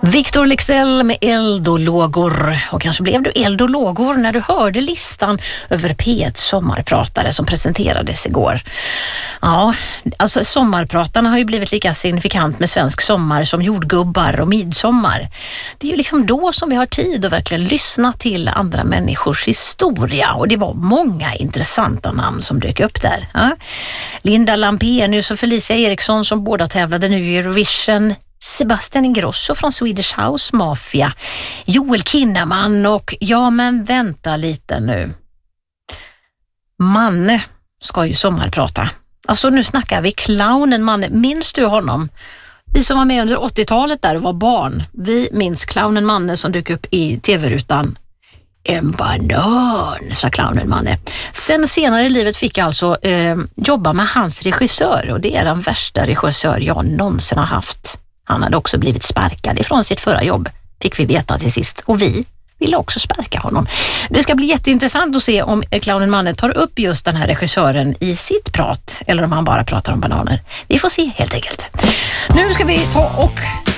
Victor Leksell med eld och lågor. Och kanske blev du eld och lågor när du hörde listan över P1 sommarpratare som presenterades igår. Ja, alltså sommarpratarna har ju blivit lika signifikant med svensk sommar som jordgubbar och midsommar. Det är ju liksom då som vi har tid att verkligen lyssna till andra människors historia, och det var många intressanta namn som dök upp där. Ja. Linda Lampenius och Felicia Eriksson som båda tävlade nu i Eurovision, Sebastian Ingrosso från Swedish House Mafia, Joel Kinnaman och ja, men vänta lite nu. Manne ska ju sommarprata. Alltså nu snackar vi clownen Manne. Minns du honom? Vi som var med under 80-talet där och var barn, vi minns clownen Manne som dök upp i tv-rutan. En banan, sa clownen Manne. Sen senare i livet fick jag alltså jobba med hans regissör, och det är den värsta regissör jag någonsin har haft. Han hade också blivit sparkad ifrån sitt förra jobb, fick vi veta till sist. Och vi ville också sparka honom. Det ska bli jätteintressant att se om clownen Manne tar upp just den här regissören i sitt prat, eller om han bara pratar om bananer. Vi får se helt enkelt. Nu ska vi ta och